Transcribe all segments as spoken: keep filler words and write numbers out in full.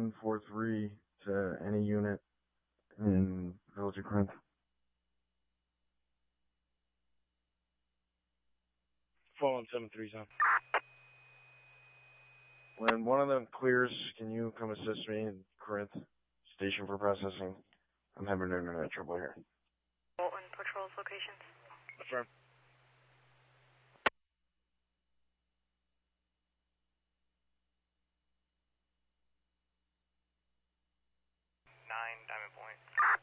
one four three to any unit in Village of Corinth. four one seven three zone. When one of them clears, can you come assist me in Corinth Station for processing? I'm having internet trouble here. Bolton patrols locations. Affirm. Nine Diamond Point.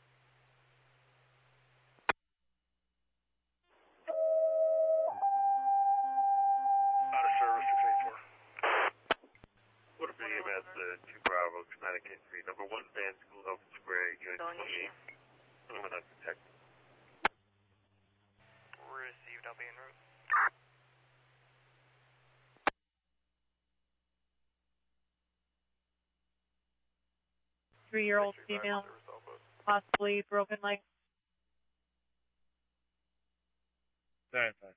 Out of service, six eight four. What if you at the two Bravo, Connecticut, three, number one, Van School, Open Square, unit twenty-eight. I'm gonna detect. Received, I'll be en route. Three-year-old female, possibly broken leg. Nine five.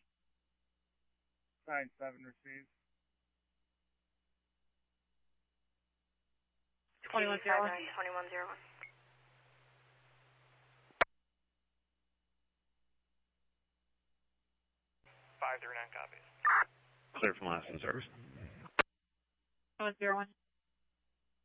Nine seven received. twenty-one zero one. twenty-one zero one. five three nine copies. Clear from last in service. twenty-one zero one.